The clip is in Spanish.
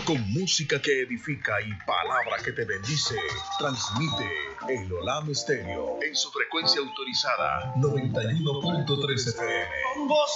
Con música que edifica y palabra que te bendice, transmite el Olam Estéreo en su frecuencia autorizada 91.3 FM.